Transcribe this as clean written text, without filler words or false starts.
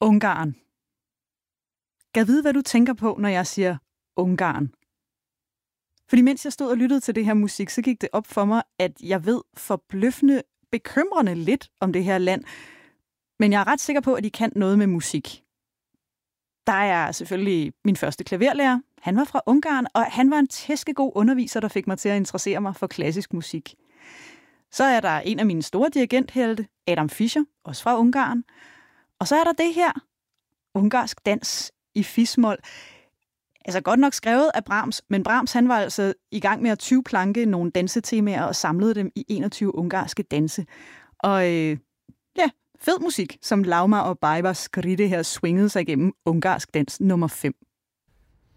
Ungarn. Gad vide, hvad du tænker på, når jeg siger Ungarn. Fordi mens jeg stod og lyttede til det her musik, så gik det op for mig, at jeg ved forbløffende, bekymrende lidt om det her land. Men jeg er ret sikker på, at de kan noget med musik. Der er selvfølgelig min første klaverlærer. Han var fra Ungarn, og han var en tæskegod underviser, der fik mig til at interessere mig for klassisk musik. Så er der en af mine store dirigenthelte, Adam Fischer, også fra Ungarn. Og så er der det her, ungarsk dans i fismol. Altså godt nok skrevet af Brahms, men Brahms han var altså i gang med at 20-planke nogle dansetemaer og samlede dem i 21 ungarske danse. Og fed musik, som Lauma og Bajba Skride her swingede sig igennem ungarsk dans nummer 5.